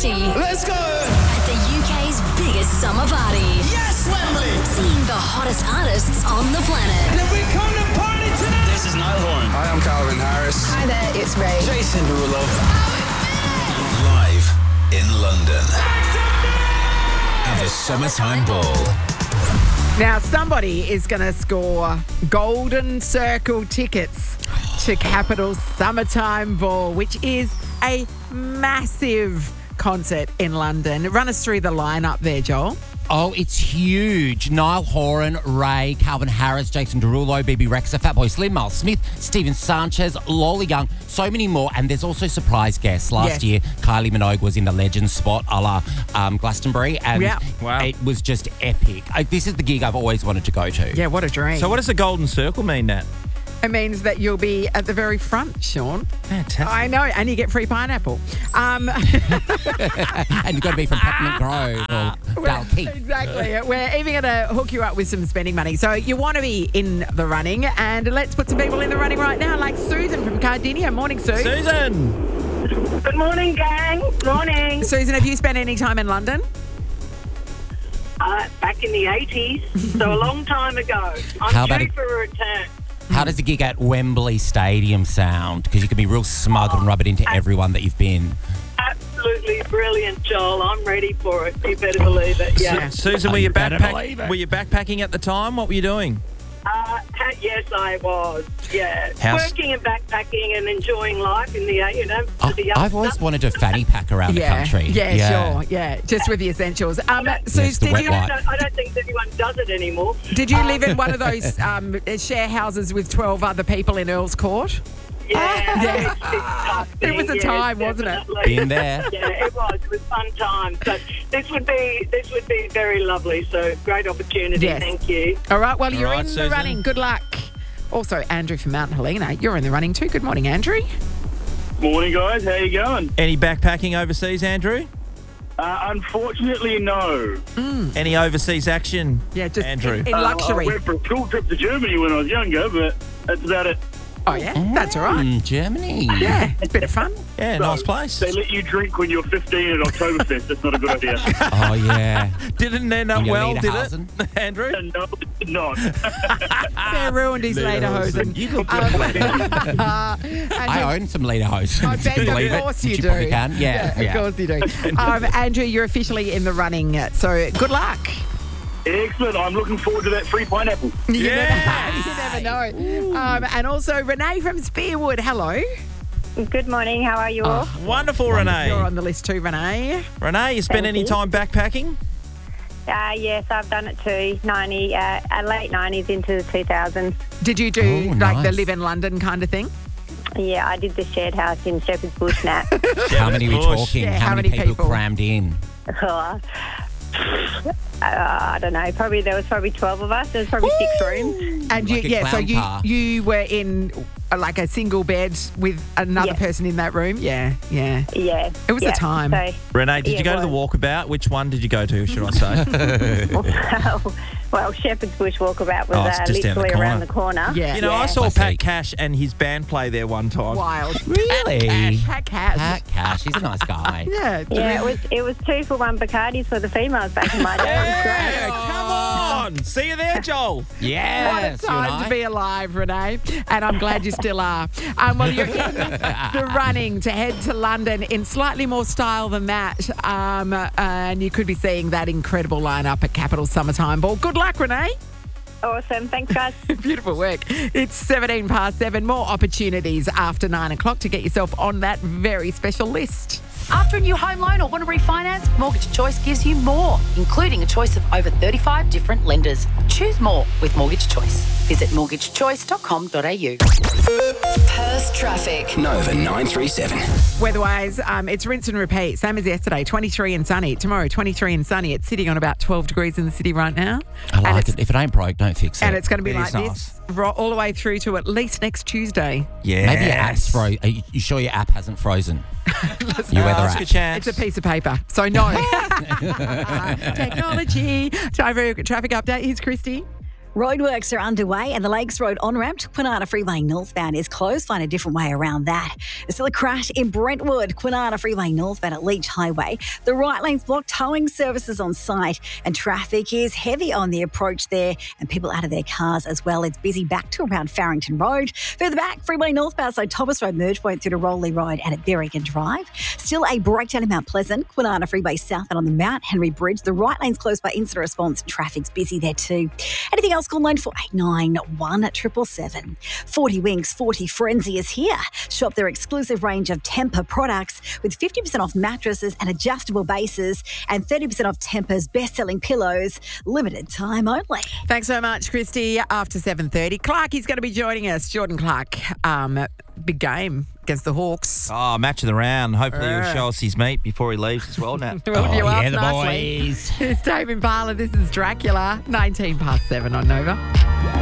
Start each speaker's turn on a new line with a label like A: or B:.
A: Christie
B: Let's go!
A: at the UK's biggest summer party.
B: Yes, Wembley!
A: Seeing the hottest artists on the planet.
B: Then we come to party tonight! This is Niall Horan.
C: Hi, I'm Calvin Harris.
D: Hi there, it's Ray.
B: Jason Derulo.
E: Live in London at the Summertime Ball.
F: Now, somebody is going to score Golden Circle tickets to Capital's Summertime Ball, which is a massive concert in London. Run us through the lineup there, Joel.
G: Oh, it's huge. Niall Horan, Ray, Calvin Harris, Jason Derulo, BB Rexa, Fatboy Slim, Miles Smith, Steven Sanchez, Lola Young, so many more. And there's also surprise guests. Last year, Kylie Minogue was in the Legends spot a la Glastonbury. And it was just epic. This is the gig I've always wanted to go to.
F: Yeah, what a dream.
H: So what does the Golden Circle mean, Nat?
F: It means that you'll be at the very front, Sean.
H: Fantastic.
F: I know, and you get free pineapple.
G: And you've got to be from Peppermint Grove or Dalkeith.
F: Exactly. We're even going to hook you up with some spending money. So you want to be in the running, and let's put some people in the running right now, like Susan from Cardinia. Morning, Sue.
H: Susan!
I: Good morning, gang. Morning.
F: Susan, have you spent any time in London?
I: Back in the 80s, so a long time ago.
G: How
I: I'm
G: about
I: due for a return.
G: How does a gig at Wembley Stadium sound? Because you can be real smug and rub it into everyone that you've been.
I: Absolutely brilliant, Joel. I'm ready for it. You better believe it. Yeah.
H: Susan, were you backpacking at the time? What were you doing?
I: Yes, I was. Yeah.
H: How's-
I: Working and backpacking and enjoying life in the,
G: I've always wanted to fanny pack around the country.
F: Yeah, sure. Yeah, just with the essentials. Suze,
G: the wet wipe.
I: I don't think anyone does it anymore.
F: did you live in one of those share houses with 12 other people in Earl's Court?
I: Yeah.
F: It was a time, wasn't it?
I: definitely.
G: Been there.
I: Yeah, it was. It was fun time. So this would be very lovely. So great opportunity.
F: Yes.
I: Thank you.
F: All right, well, you're
H: right,
F: in the
H: Susan.
F: running. Good luck. Also, Andrew from Mount Helena, you're in the running too. Good morning, Andrew.
J: Morning, guys. How you going?
H: Any backpacking overseas, Andrew?
J: Unfortunately, no.
H: Any overseas action,
F: Yeah, just
H: Andrew?
F: in luxury.
J: I went for a school trip to Germany when I was younger, but that's about it.
F: Oh, yeah? That's all right.
G: Germany.
F: Yeah, it's a bit of fun.
H: Yeah, nice place.
J: They let you drink when you're 15 at Oktoberfest. That's not a good idea.
G: Oh, yeah.
H: Didn't end up
G: In your
H: well, did
G: Lederhosen.
H: it, Andrew?
J: No, it did not.
F: They ruined his lederhosen.
H: You look
G: I own some Lederhosen.
F: I bet you,
G: Believe
F: of
G: it.
F: course
G: Which
F: you do.
G: probably can. Yeah.
F: Of course you do. Andrew, you're officially in the running, so good luck.
J: Excellent. I'm looking forward to that free pineapple.
F: You never know. And also, Renee from Spearwood, hello.
I: Good morning. How are you all?
H: Wonderful, Renee.
F: You're on the list too, Renee.
H: Renee, you spent any time backpacking?
I: Yes, I've done it too. Late 90s into the 2000s.
F: Did you do
G: Oh,
F: like the
G: nice.
F: live in London kind of thing?
I: Yeah, I did the shared house in Shepherd's Bush, Nat.
G: How many are we
H: Bush.
G: talking?
F: Yeah,
G: how many people crammed in?
I: I don't know. There was probably 12 of us. There was probably 6 rooms.
F: And
G: Like a
F: so
G: clown car.
F: you were in like a single bed with another
I: Yeah.
F: person in that room? Yeah.
I: Yeah.
F: It was a time.
I: So,
H: Renee, did
I: Yeah,
H: you go to the walkabout? Which one did you go to, should I say?
I: well, Shepherd's Bush walkabout was
H: it's just down the
I: literally around
H: corner.
I: the corner.
F: Yeah.
H: You know, I saw
G: Classic.
H: Pat Cash and his band play there one time.
F: Wild.
G: Really?
F: Pat Cash.
G: Pat Cash, he's a nice guy.
F: Yeah.
I: Yeah, it was 2 for 1 Bacardis for the females back in my day. It was great.
H: Yeah, come on. See you there, Joel.
G: Yes, you and
F: Time
G: I.
F: to be alive, Renee, and I'm glad you still are. Well, you're in the running to head to London in slightly more style than that, and you could be seeing that incredible lineup at Capital Summertime Ball. Good luck, Renee.
I: Awesome. Thanks, guys.
F: Beautiful work. It's 17 past 7. More opportunities after 9 o'clock to get yourself on that very special list.
K: After a new home loan or want to refinance, Mortgage Choice gives you more, including a choice of over 35 different lenders. Choose more with Mortgage Choice. Visit mortgagechoice.com.au.
A: Perth traffic.
E: Nova 937.
F: Weather-wise, it's rinse and repeat. Same as yesterday, 23 and sunny. Tomorrow, 23 and sunny. It's sitting on about 12 degrees in the city right now.
G: I
F: And
G: like
F: it's-
G: it. If it ain't broke, don't fix it.
F: And it's going to be
H: It
F: like
H: is
F: this all the way through to at least next Tuesday.
H: Yeah.
G: Maybe your app's frozen. Are you sure your app hasn't frozen? Your weather
H: Ask a
G: app.
H: chance.
F: It's a piece of paper, so no. Technology. Time for a traffic update. Here's Christy.
C: Roadworks are underway and the Lakes Road on-ramp to Kwinana Freeway northbound is closed. Find a different way around that. There's still a crash in Brentwood, Kwinana Freeway northbound at Leach Highway. The right lane's blocked, towing services on site and traffic is heavy on the approach there and people out of their cars as well. It's busy back to around Farrington Road. Further back, Freeway northbound, so Thomas Road merge point through to Rowley Road and at Berrigan Drive. Still a breakdown in Mount Pleasant, Kwinana Freeway southbound on the Mount Henry Bridge. The right lane's closed by incident response. Traffic's busy there too. Anything else? Call 9489 1777. 40 Winks, 40 Frenzy is here. Shop their exclusive range of Tempur products with 50% off mattresses and adjustable bases and 30% off Tempur's best-selling pillows. Limited time only.
F: Thanks so much, Christy. After 7:30, Clarkie's going to be joining us. Jordan Clark, big game against the Hawks.
H: Oh, match of the round. Hopefully he'll show us his meat before he leaves as well, Nat.
F: Well, you asked
G: the
F: nicely.
G: boys.
F: It's Dave Impala. This is Dracula. 19 past 7 on Nova.